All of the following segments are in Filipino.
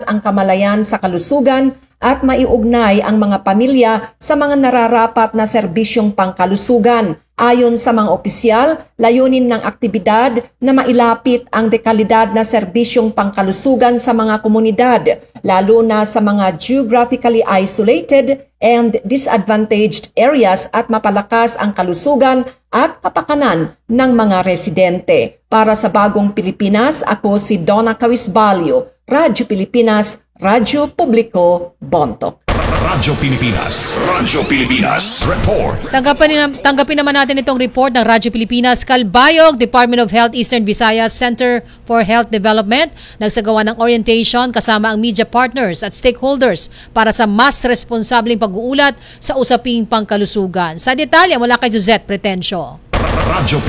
ang kamalayan sa kalusugan at maiugnay ang mga pamilya sa mga nararapat na serbisyong pangkalusugan. Ayon sa mga opisyal, layunin ng aktibidad na mailapit ang dekalidad na serbisyong pangkalusugan sa mga komunidad, lalo na sa mga geographically isolated and disadvantaged areas at mapalakas ang kalusugan at kapakanan ng mga residente. Para sa Bagong Pilipinas, ako si Donna Cawisbalio, Radyo Pilipinas, Radyo Publiko, Bontoc. Radyo Pilipinas Report. Tanggapin naman natin itong report ng Radyo Pilipinas. Calbayog, Department of Health Eastern Visayas Center for Health Development, nagsagawa ng orientation kasama ang media partners at stakeholders para sa mas responsableng pag-uulat sa usaping pangkalusugan. Sa detalye mula kay Suzette Pretencio. Radyo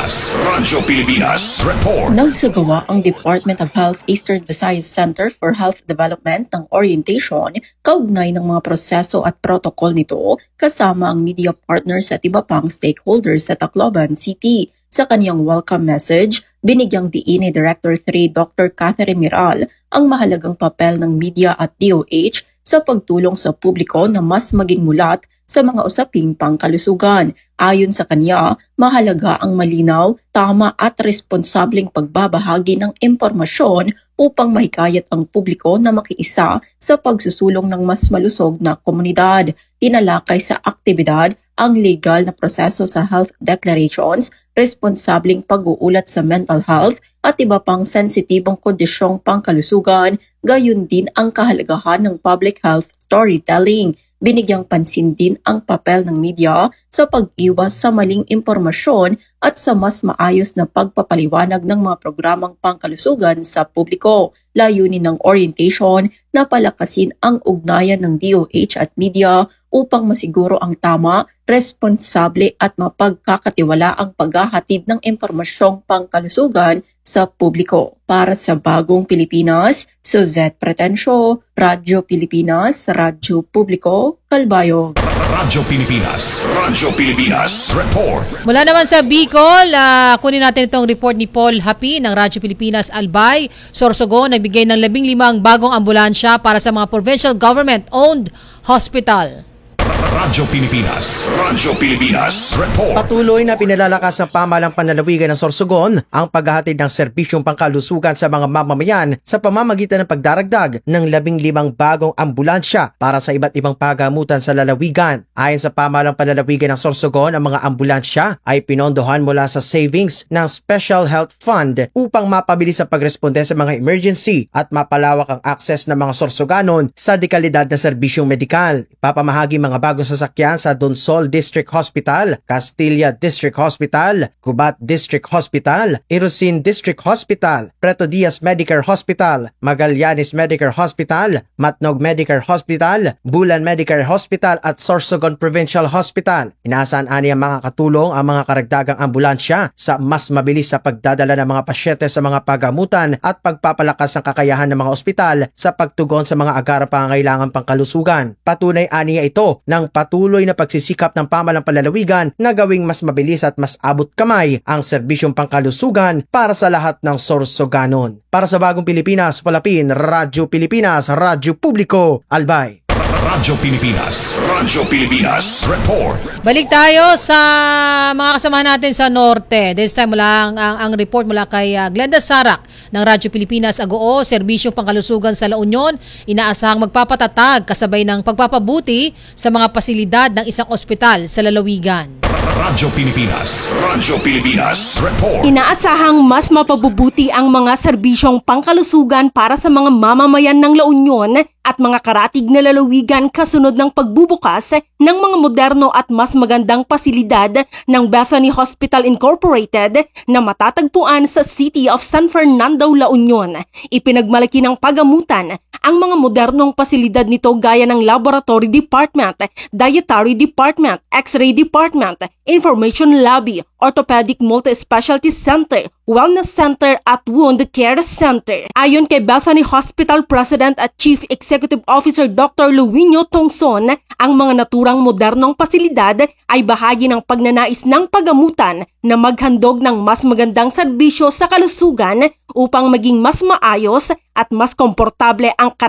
Pilipinas Report. Nagsagawa ang Department of Health Eastern Visayas Center for Health Development ng orientation kaugnay ng mga proseso at protocol nito kasama ang media partners at iba pang stakeholders sa Tacloban City. Sa kanyang welcome message, binigyang diin ni Director 3 Dr. Catherine Miral ang mahalagang papel ng media at DOH sa pagtulong sa publiko na mas maging mulat sa mga usaping pangkalusugan. Ayon sa kanya, mahalaga ang malinaw, tama at responsableng pagbabahagi ng impormasyon upang mahikayat ang publiko na makiisa sa pagsusulong ng mas malusog na komunidad. Tinalakay sa aktibidad ang legal na proseso sa health declarations, responsableng pag-uulat sa mental health at iba pang sensitibong kondisyong pangkalusugan, gayon din ang kahalagahan ng public health storytelling. Binigyang pansin din ang papel ng media sa pag-iwas sa maling impormasyon at sa mas maayos na pagpapaliwanag ng mga programang pangkalusugan sa publiko. Layunin ng orientation na palakasin ang ugnayan ng DOH at media upang masiguro ang tama, responsable at mapagkakatiwala ang paghahatid ng impormasyong pangkalusugan sa publiko. Para sa Bagong Pilipinas, Suzette Pretencio, Radyo Pilipinas, Radyo Publiko, Calbayog. Radyo Pilipinas Report. Mula naman sa Bicol, kunin natin itong report ni Paul Hapi ng Radyo Pilipinas Albay. Sorsogon nagbigay ng 15 bagong ambulansya para sa mga provincial government-owned hospital. Radyo Pilipinas Report. Patuloy na pinalalakas ng pamahalang panlalawigan ng Sorsogon ang paghahatid ng serbisyong pangkalusugan sa mga mamamayan sa pamamagitan ng pagdaragdag ng 15 bagong ambulansya para sa iba't ibang pagamutan sa lalawigan. Ayon sa pamahalang panlalawigan ng Sorsogon, ang mga ambulansya ay pinondohan mula sa savings ng Special Health Fund upang mapabilis ang pagresponde sa mga emergency at mapalawak ang access ng mga Sorsoganon sa dekalidad na serbisyong medikal. Ipapamahagi mga bagong sasakyan sa Donsol District Hospital, Castilla District Hospital, Gubat District Hospital, Irusin District Hospital, Preto Diaz Medical Hospital, Magallanes Medical Hospital, Matnog Medical Hospital, Bulan Medical Hospital at Sorsogon Provincial Hospital. Inaasahan niya mga katulong ang mga karagdagang ambulansya sa mas mabilis sa pagdadala ng mga pasyente sa mga pagamutan at pagpapalakas ng kakayahan ng mga ospital sa pagtugon sa mga agarang pangangailangan pangkalusugan. Patunay aniya ito ng patuloy na pagsisikap ng pamahalang panlalawigan na gawing mas mabilis at mas abot kamay ang serbisyong pangkalusugan para sa lahat ng Sorsoganon. Para sa Bagong Pilipinas, Palapin, Radyo Pilipinas, Radyo Publiko, Albay. Radyo Pilipinas Report. Balik tayo sa mga kasamahan natin sa Norte. This time mula ang report mula kay Glenda Sarak ng Radyo Pilipinas Agoo, serbisyong pangkalusugan sa La Union, inaasahang magpapatatag kasabay ng pagpapabuti sa mga pasilidad ng isang ospital sa lalawigan. Radyo Pilipinas Report. Inaasahang mas mapabubuti ang mga serbisyong pangkalusugan para sa mga mamamayan ng La Union at mga karatig na lalawigan kasunod ng pagbubukas ng mga moderno at mas magandang pasilidad ng Bethany Hospital Incorporated na matatagpuan sa City of San Fernando, La Union. Ipinagmalaki ng pagamutan ang mga modernong pasilidad nito gaya ng Laboratory Department, Dietary Department, X-ray Department, Information Lobby, Orthopedic Multi-Specialty Center, Wellness Center at Wound Care Center. Ayon kay Bethany Hospital President at Chief Executive Officer Dr. Luwinho Tongson, ang mga naturang modernong pasilidad ay bahagi ng pagnanais ng pagamutan na maghandog ng mas magandang serbisyo sa kalusugan upang maging mas maayos at mas komportable ang